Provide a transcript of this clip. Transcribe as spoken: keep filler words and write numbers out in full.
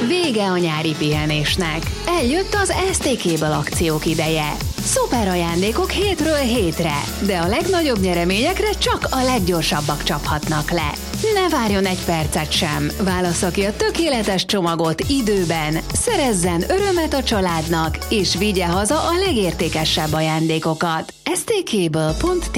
Vége a nyári pihenésnek. Eljött az es té Cable akciók ideje. Szuper ajándékok hétről hétre, de a legnagyobb nyereményekre csak a leggyorsabbak csaphatnak le. Ne várjon egy percet sem, válassza ki a tökéletes csomagot időben, szerezzen örömet a családnak, és vigye haza a legértékesebb ajándékokat. es té cable pont